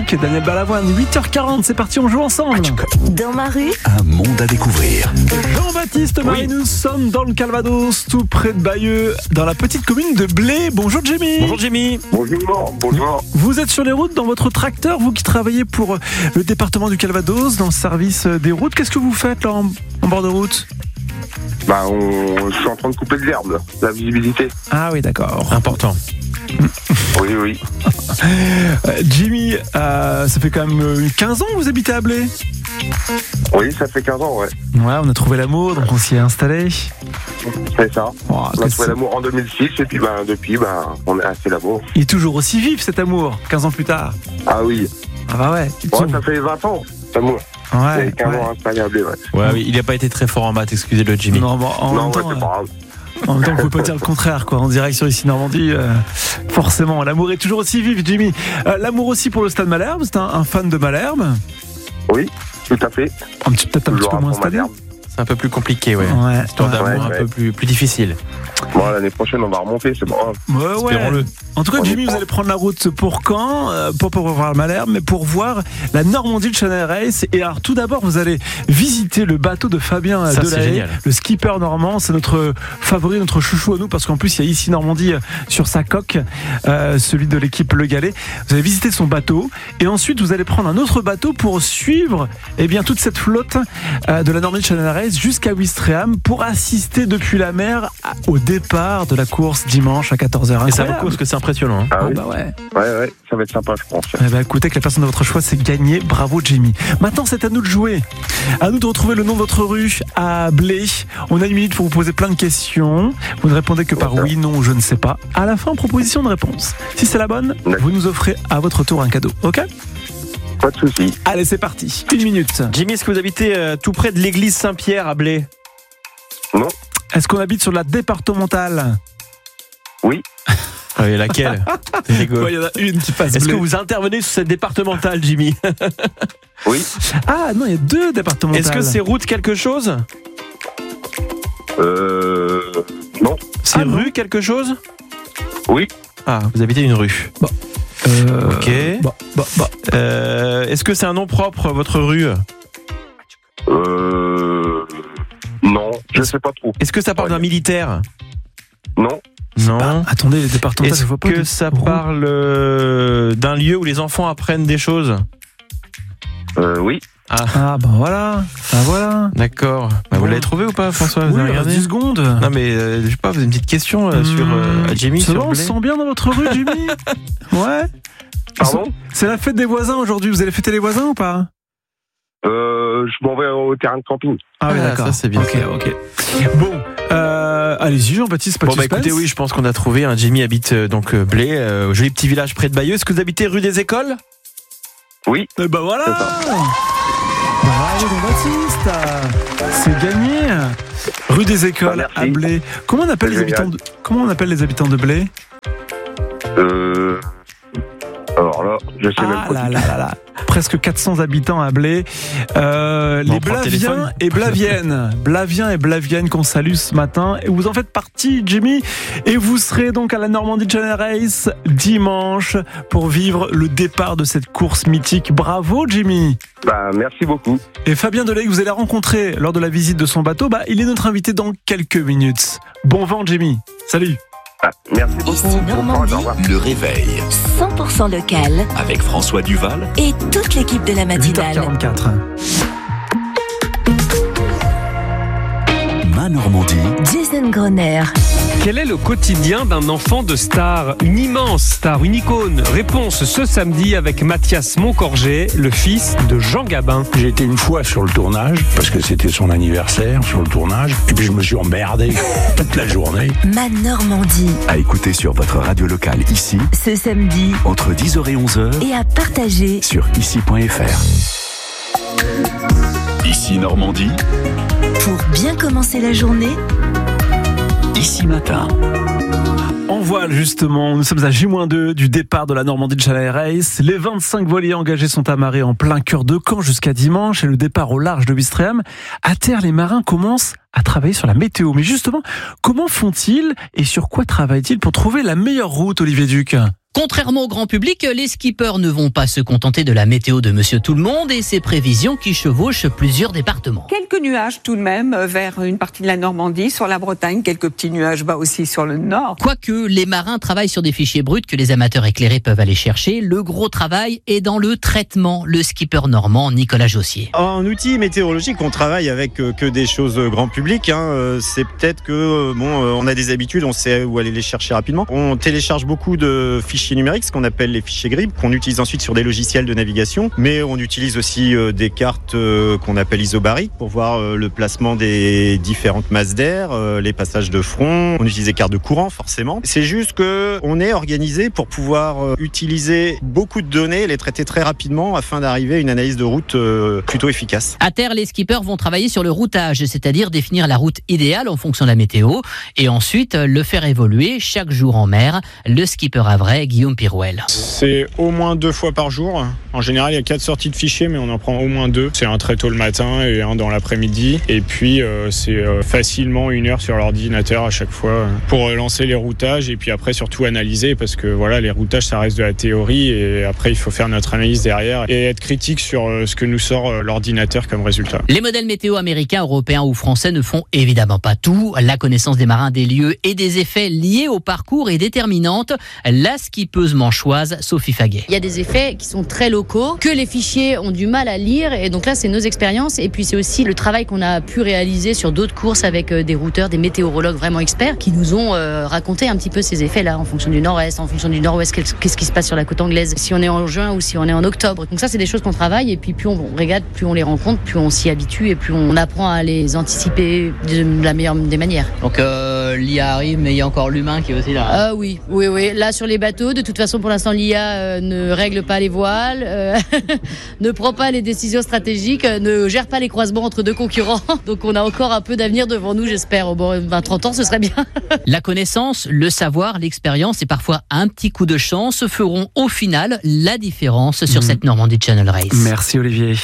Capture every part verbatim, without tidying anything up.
musique. Daniel Balavoine, huit heures quarante, c'est parti, on joue ensemble. Dans ma rue, un monde à découvrir. Jean-Baptiste Marie, oui. Nous sommes dans le Calvados, tout près de Bayeux, dans la petite commune de Blé. Bonjour Jimmy. Bonjour Jimmy. Bonjour, bonjour. Vous êtes sur les routes dans votre tracteur, vous qui travaillez pour le département du Calvados, dans le service des routes. Qu'est-ce que vous faites là en, en bord de route ? Bah, on... je suis en train de couper de l'herbe, la visibilité. Ah oui, d'accord. Important. Oui, oui. euh, Jimmy, euh, ça fait quand même quinze ans que vous habitez à Blé ? Oui, ça fait quinze ans, ouais. Ouais, on a trouvé l'amour, donc on s'y est installé. C'est ça. Oh, on a trouvé l'amour en deux mille six, et puis ben, depuis, ben, on a fait l'amour. Il est toujours aussi vif cet amour, quinze ans plus tard. Ah oui. Ah bah ouais. Ouais, ça fait vingt ans, cet amour. Ouais. quinze ouais. ans installé à Blé, ouais. Ouais, oui, il n'a pas été très fort en maths, excusez-le Jimmy. Non, bon, en non, même ouais, temps, c'est pas grave. En même temps, on ne peut pas dire le contraire, quoi. En direct sur Ici Normandie, euh, forcément, l'amour est toujours aussi vif, Jimmy. Euh, l'amour aussi pour le Stade Malherbe, c'est un, un fan de Malherbe. Oui, tout à fait. Un petit, peut-être un toujours petit peu moins installé. C'est un peu plus compliqué, ouais. ouais Histoire ouais, d'amour ouais, un peu plus, plus difficile. Bon, l'année prochaine, on va remonter, c'est bon. Ouais, ouais. Espérons-le. En tout cas, Jimmy, vous allez prendre la route pour Caen, euh, pas pour voir Malherbe, mais pour voir la Normandie Channel Race. Et alors, tout d'abord, vous allez visiter le bateau de Fabien Ça, Delahaye, le skipper normand. C'est notre favori, notre chouchou à nous, parce qu'en plus, il y a Ici Normandie sur sa coque, euh, celui de l'équipe Le Galet. Vous allez visiter son bateau, et ensuite, vous allez prendre un autre bateau pour suivre, eh bien, toute cette flotte euh, de la Normandie Channel Race jusqu'à Ouistreham pour assister depuis la mer au départ de la course dimanche à quatorze heures. Et ça vaut le coup parce que c'est impressionnant. Hein. Ah, Ah oui. bah ouais. Ouais, ouais, ça va être sympa, je pense. Eh ben, écoutez, que la personne de votre choix c'est gagné. Bravo Jimmy. Maintenant, c'est à nous de jouer. À nous de retrouver le nom de votre rue à Blé. On a une minute pour vous poser plein de questions. Vous ne répondez que par oui, non ou je ne sais pas. À la fin, proposition de réponse. Si c'est la bonne, D'accord. vous nous offrez à votre tour un cadeau. Ok ? Pas de souci. Allez, c'est parti. Une minute. Jimmy, est-ce que vous habitez euh, tout près de l'église Saint-Pierre à Blé ? Non. Est-ce qu'on habite sur la départementale ? Oui. Oui, laquelle ? C'est rigolo. Il y en a une qui passe. Est-ce Blé. que vous intervenez sur cette départementale, Jimmy ? Oui. Ah non, il y a deux départementales. Est-ce que c'est route quelque chose ? Euh. Non. C'est Ah, non. rue quelque chose ? Oui. Ah, vous habitez une rue. Euh, Ok. Bon, bon, bon. Euh, est-ce que c'est un nom propre, votre rue ? Euh. Non, je sais pas trop. Est-ce que ça parle d'un militaire ? Non. Non. Bah, attendez, les départementales, Est-ce je vois pas. que de- ça route. parle euh, d'un lieu où les enfants apprennent des choses ? Euh, oui. Ah, ben voilà. Ben voilà. D'accord. Bah, vous Bon. l'avez trouvé ou pas, François ? Vous Oui, avez il reste regardé ? dix secondes. Non mais euh, je sais pas, vous avez une petite question euh, sur euh, à Jimmy C'est sur bon, on Blé. se sent bien dans votre rue, Jimmy. Ouais. Pardon ? C'est la fête des voisins aujourd'hui. Vous allez fêter les voisins ou pas ? Euh, je m'en vais au terrain de camping. Ah oui, Ah, d'accord. ça, c'est bien. Ok, ok. Bon, euh, allez-y, Jean-Baptiste, pas de Bon bah suspense. écoutez, oui, je pense qu'on a trouvé. Hein, Jimmy habite euh, donc euh, Blé, euh, joli petit village près de Bayeux. Est-ce que vous habitez rue des Écoles ? Oui. Et ben voilà. C'est ça. Bravo, Jean-Baptiste. C'est gagné. Rue des Écoles Bah, merci. à Blé. Comment on appelle C'est les habitants de Comment on appelle les habitants de Blé ? Euh. Alors là, je sais même Ah pas. là là là là. Presque quatre cents habitants à Blé. Euh, Bon, les on prend le Blaviens téléphone. et Blaviennes. Blaviens et Blaviennes qu'on salue ce matin. Et vous en faites partie, Jimmy. Et vous serez donc à la Normandie Channel Race dimanche pour vivre le départ de cette course mythique. Bravo, Jimmy. Bah, merci beaucoup. Et Fabien Delahaye, que vous allez rencontrer lors de la visite de son bateau, bah, il est notre invité dans quelques minutes. Bon vent, Jimmy. Salut. Ah, merci beaucoup. Ici Bon Normandie. courage, au revoir. Le réveil cent pour cent local avec François Duval et toute l'équipe de la huit heures matinale. quarante-quatre. Ma Normandie. Jason Groner. Quel est le quotidien d'un enfant de star ? Une immense star, une icône. Réponse ce samedi avec Mathias Moncorgé, le fils de Jean Gabin. J'ai été une fois sur le tournage, parce que c'était son anniversaire sur le tournage, et puis je me suis emmerdé toute la journée. Ma Normandie. À écouter sur votre radio locale ici, Ce samedi entre dix heures et onze heures, et à partager. sur ici point f r. Ici Normandie, Pour bien commencer la journée, ici matin. En voile, justement, nous sommes à J moins deux du départ de la Normandie Channel Race. Les vingt-cinq voiliers engagés sont amarrés en plein cœur de Caen jusqu'à dimanche et le départ au large de Ouistreham. À terre, les marins commencent à travailler sur la météo. Mais justement, comment font-ils et sur quoi travaillent-ils pour trouver la meilleure route, Olivier Duc ? Contrairement au grand public, les skippers ne vont pas se contenter de la météo de Monsieur Tout-le-Monde et ses prévisions qui chevauchent plusieurs départements. Quelques nuages tout de même vers une partie de la Normandie, sur la Bretagne, quelques petits nuages bas aussi sur le nord. Quoique les marins travaillent sur des fichiers bruts que les amateurs éclairés peuvent aller chercher, le gros travail est dans le traitement. Le skipper normand Nicolas Jossier. En outil météorologique, on travaille avec que des choses grand public. Hein. C'est peut-être que bon, on a des habitudes, on sait où aller les chercher rapidement. On télécharge beaucoup de fichiers numériques, ce qu'on appelle les fichiers G R I B, qu'on utilise ensuite sur des logiciels de navigation, mais on utilise aussi euh, des cartes euh, qu'on appelle isobariques pour voir euh, le placement des différentes masses d'air, euh, les passages de front. On utilise des cartes de courant forcément. C'est juste que on est organisé pour pouvoir euh, utiliser beaucoup de données et les traiter très rapidement afin d'arriver à une analyse de route euh, plutôt efficace. À terre, les skippers vont travailler sur le routage, c'est-à-dire définir la route idéale en fonction de la météo et ensuite le faire évoluer chaque jour en mer. Le skipper à vrai, Guillaume Pirouel. C'est au moins deux fois par jour. En général, il y a quatre sorties de fichiers, mais on en prend au moins deux. C'est un très tôt le matin et un dans l'après-midi. Et puis, euh, c'est euh, facilement une heure sur l'ordinateur à chaque fois euh, pour lancer les routages et puis après, surtout analyser parce que voilà, les routages, ça reste de la théorie et après, il faut faire notre analyse derrière et être critique sur euh, ce que nous sort euh, l'ordinateur comme résultat. Les modèles météo américains, européens ou français ne font évidemment pas tout. La connaissance des marins, des lieux et des effets liés au parcours est déterminante. La skippeuse manchoise Sophie Faguet. Il y a des effets qui sont très locaux, que les fichiers ont du mal à lire et donc là c'est nos expériences et puis c'est aussi le travail qu'on a pu réaliser sur d'autres courses avec des routeurs, des météorologues vraiment experts qui nous ont euh, raconté un petit peu ces effets-là en fonction du nord-est, en fonction du nord-ouest, qu'est-ce qui se passe sur la côte anglaise, si on est en juin ou si on est en octobre. Donc ça c'est des choses qu'on travaille et puis plus on regarde, plus on les rencontre, plus on s'y habitue et plus on apprend à les anticiper de la meilleure des manières. Donc euh, l'I A arrive mais il y a encore l'humain qui est aussi là. Ah oui, oui, oui. Là sur les bateaux, de toute façon pour l'instant l'I A euh, ne règle pas les voiles, euh, ne prend pas les décisions stratégiques, euh, ne gère pas les croisements entre deux concurrents. Donc on a encore un peu d'avenir devant nous, j'espère. Au bon, vingt trente ans, ce serait bien. La connaissance, le savoir, l'expérience et parfois un petit coup de chance feront au final la différence sur mmh. cette Normandie Channel Race. Merci Olivier.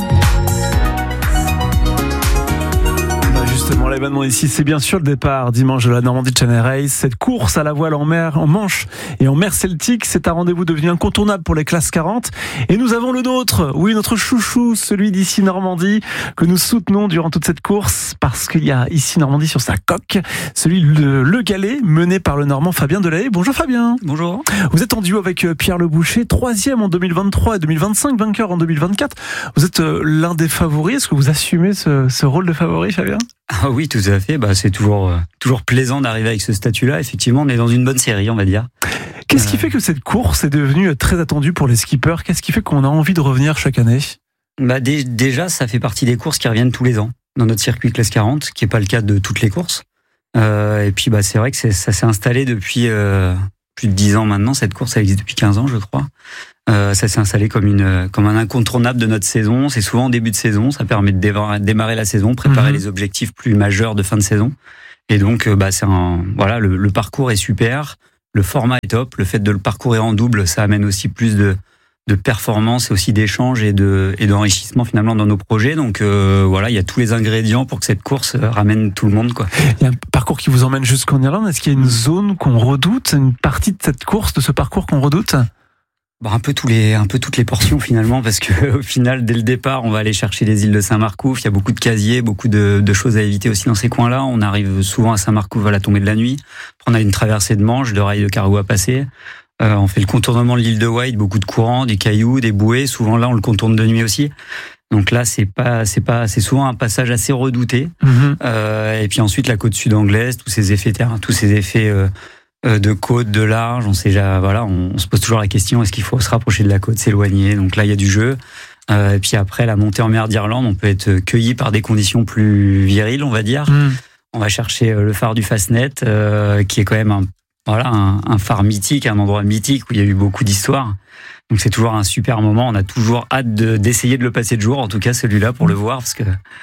Justement, l'événement ici, c'est bien sûr le départ dimanche de la Normandie Channel Race. Cette course à la voile en mer, en Manche et en mer Celtique, c'est un rendez-vous devenu incontournable pour les classes quarante. Et nous avons le nôtre, oui, notre chouchou, celui d'ici Normandie, que nous soutenons durant toute cette course, parce qu'il y a ici Normandie sur sa coque, celui de Le Galet, mené par le Normand Fabien Delahaye. Bonjour Fabien. Bonjour. Vous êtes en duo avec Pierre Le Boucher, troisième en deux mille vingt-trois et deux mille vingt-cinq, vainqueur en deux mille vingt-quatre. Vous êtes l'un des favoris. Est-ce que vous assumez ce, ce rôle de favori, Fabien ? Ah oui, tout à fait. Bah, c'est toujours, euh, toujours plaisant d'arriver avec ce statut-là. Effectivement, on est dans une bonne série, on va dire. Qu'est-ce qui fait que cette course est devenue très attendue pour les skippers ? Qu'est-ce qui fait qu'on a envie de revenir chaque année ? Bah, dé- déjà, ça fait partie des courses qui reviennent tous les ans dans notre circuit classe quarante, qui n'est pas le cas de toutes les courses. Euh, et puis, bah, c'est vrai que c'est, ça s'est installé depuis euh, plus de dix ans maintenant. Cette course, elle existe depuis quinze ans, je crois. Euh, ça s'est installé comme une comme un incontournable de notre saison. C'est souvent en début de saison, ça permet de démarrer, démarrer la saison, préparer mmh. les objectifs plus majeurs de fin de saison. Et donc, bah, c'est un voilà, le, le parcours est super, le format est top. Le fait de le parcourir en double, ça amène aussi plus de de performance et aussi d'échange et de et d'enrichissement finalement dans nos projets. Donc euh, voilà, il y a tous les ingrédients pour que cette course ramène tout le monde, quoi. Il y a un parcours qui vous emmène jusqu'en Irlande. Est-ce qu'il y a une zone qu'on redoute, une partie de cette course, de ce parcours qu'on redoute ? Bah, un peu tous les, un peu toutes les portions finalement, parce que au final, dès le départ, on va aller chercher les îles de Saint-Marcouf. Il y a beaucoup de casiers, beaucoup de, de choses à éviter aussi dans ces coins-là. On arrive souvent à Saint-Marcouf à la tombée de la nuit. Après, on a une traversée de Manche, de rails de cargo à passer. Euh, on fait le contournement de l'île de Wight, beaucoup de courants, des cailloux, des bouées. Souvent là, on le contourne de nuit aussi. Donc là, c'est pas, c'est pas, c'est souvent un passage assez redouté. Mmh. Euh, et puis ensuite, la côte sud anglaise, tous ces effets terrain, tous ces effets euh, de côte, de large, on sait déjà, voilà, on, on se pose toujours la question, est-ce qu'il faut se rapprocher de la côte, s'éloigner? Donc là, il y a du jeu. Euh, et puis après, la montée en mer d'Irlande, on peut être cueilli par des conditions plus viriles, on va dire. Mmh. On va chercher le phare du Fastnet, euh, qui est quand même un, voilà, un, un phare mythique, un endroit mythique où il y a eu beaucoup d'histoires. Donc c'est toujours un super moment. On a toujours hâte de, d'essayer de le passer de jour, en tout cas celui-là, pour le voir, parce que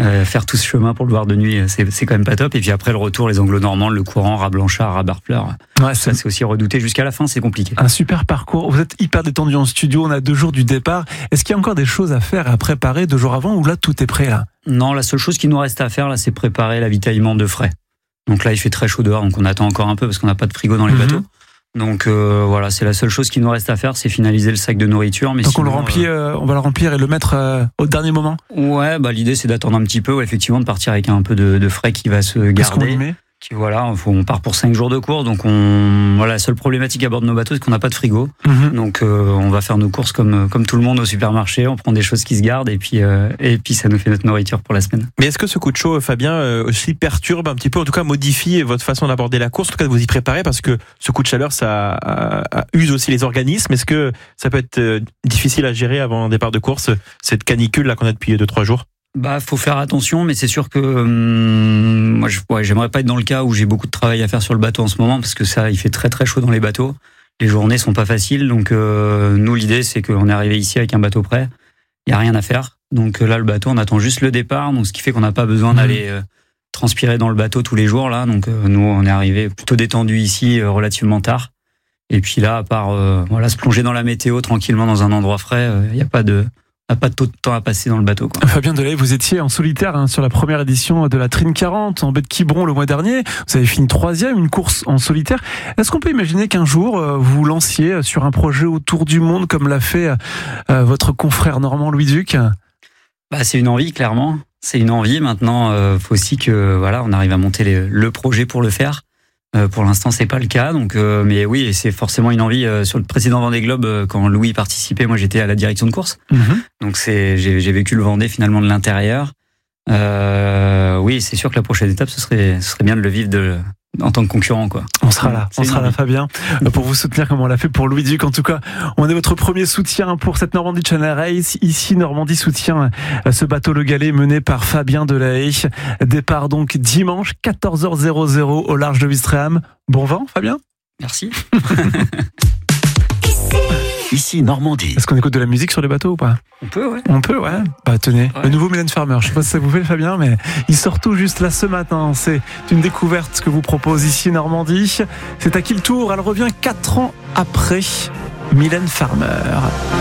Euh, faire tout ce chemin pour le voir de nuit, c'est, c'est quand même pas top. Et puis après le retour, les Anglo-Normands, le courant, Rat-Blanchard, Rat-Barfleur. Ouais, ça c'est aussi redouté jusqu'à la fin, c'est compliqué. Un super parcours. Vous êtes hyper détendu en studio. On a deux jours du départ. Est-ce qu'il y a encore des choses à faire, à préparer deux jours avant, ou là tout est prêt là? Non, la seule chose qui nous reste à faire là, c'est préparer l'avitaillement de frais. Donc là, il fait très chaud dehors, donc on attend encore un peu parce qu'on n'a pas de frigo dans les mmh. bateaux. Donc euh, voilà, c'est la seule chose qui nous reste à faire, c'est finaliser le sac de nourriture. Mais donc sinon, on le remplit, euh, on va le remplir et le mettre euh, au dernier moment. Ouais, bah l'idée c'est d'attendre un petit peu, ouais, effectivement, de partir avec un peu de, de frais qui va se garder. Qu'est-ce qu'on y met ? Qui, voilà, on part pour cinq jours de course, donc on voilà, la seule problématique à bord de nos bateaux, c'est qu'on n'a pas de frigo. Mmh. Donc euh, on va faire nos courses comme comme tout le monde au supermarché, on prend des choses qui se gardent et puis euh, et puis ça nous fait notre nourriture pour la semaine. Mais est-ce que ce coup de chaud, Fabien, euh, aussi perturbe un petit peu, en tout cas modifie votre façon d'aborder la course, en tout cas de vous y préparer, parce que ce coup de chaleur, ça euh, use aussi les organismes. Est-ce que ça peut être euh, difficile à gérer avant un départ de course, cette canicule là qu'on a depuis deux trois jours? Bah, faut faire attention, mais c'est sûr que hum, moi, je, ouais, j'aimerais pas être dans le cas où j'ai beaucoup de travail à faire sur le bateau en ce moment, parce que ça, il fait très très chaud dans les bateaux. Les journées sont pas faciles, donc euh, nous, l'idée, c'est qu'on est arrivé ici avec un bateau prêt. Il y a rien à faire, donc là, le bateau, on attend juste le départ, donc ce qui fait qu'on n'a pas besoin d'aller euh, transpirer dans le bateau tous les jours là. Donc euh, nous, on est arrivé plutôt détendu ici, euh, relativement tard. Et puis là, à part euh, voilà, se plonger dans la météo tranquillement dans un endroit frais, il euh, n'y a pas de n'a pas de temps à passer dans le bateau, quoi. Fabien Delahaye, vous étiez en solitaire hein, sur la première édition de la Trine quarante en baie de Quiberon le mois dernier. Vous avez fini troisième, une course en solitaire. Est-ce qu'on peut imaginer qu'un jour euh, vous vous lanciez sur un projet autour du monde comme l'a fait euh, votre confrère normand Louis Duc? Bah, c'est une envie, clairement. C'est une envie. Maintenant, euh, faut aussi que voilà, on arrive à monter les, le projet pour le faire. Euh, pour l'instant, c'est pas le cas, donc euh, mais oui, c'est forcément une envie. Euh, sur le précédent Vendée Globe, euh, quand Louis participait, moi j'étais à la direction de course, mmh. donc c'est j'ai, j'ai vécu le Vendée finalement de l'intérieur. Euh, oui, c'est sûr que la prochaine étape, ce serait, ce serait bien de le vivre de, en tant que concurrent, quoi. On sera là, c'est on sera là, Fabien, pour vous soutenir comme on l'a fait pour Louis Duc. En tout cas, on est votre premier soutien pour cette Normandie Channel Race. Ici, Normandie soutient ce bateau Le Galet mené par Fabien Delahaye. Départ donc dimanche, quatorze heures au large de Ouistreham. Bon vent, Fabien. Merci. Ici Normandie. Est-ce qu'on écoute de la musique sur les bateaux ou pas? On peut, ouais. On peut, ouais. Bah tenez, ouais. Le nouveau Mylène Farmer. Je sais pas si ça vous fait, Fabien, mais il sort tout juste là ce matin. C'est une découverte que vous propose ici Normandie. C'est à qui le tour? Elle revient quatre ans après Mylène Farmer.